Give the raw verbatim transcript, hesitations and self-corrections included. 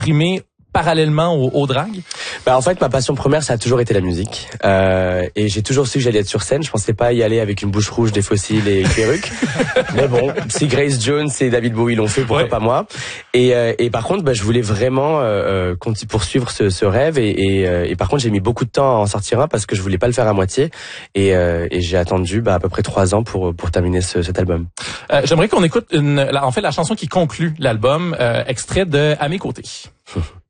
exprimé parallèlement au, au drag? Bah en fait, ma passion première, ça a toujours été la musique. Euh, et j'ai toujours su que j'allais être sur scène. Je pensais pas y aller avec une bouche rouge, des fossiles et une perruque. Mais bon, si Grace Jones et David Bowie l'ont fait, pourquoi ouais. pas moi. Et, euh, et par contre, bah, je voulais vraiment euh, poursuivre ce, ce rêve. Et, et, euh, et par contre, j'ai mis beaucoup de temps à en sortir un parce que je voulais pas le faire à moitié. Et, euh, et j'ai attendu bah, à peu près trois ans pour pour terminer ce, cet album. Euh, j'aimerais qu'on écoute une, la, en fait la chanson qui conclut l'album, euh, extrait de À mes côtés.